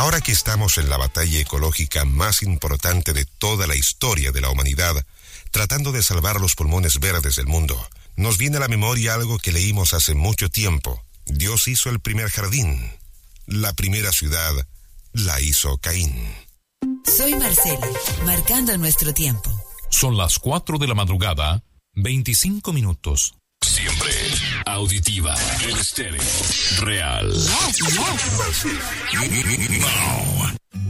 Ahora que estamos en la batalla ecológica más importante de toda la historia de la humanidad, tratando de salvar los pulmones verdes del mundo, nos viene a la memoria algo que leímos hace mucho tiempo. Dios hizo el primer jardín. La primera ciudad la hizo Caín. Soy Marcela, marcando nuestro tiempo. Son las 4 de la madrugada, 25 minutos. Siempre auditiva, en estéreo, real. Yes, yes. Now.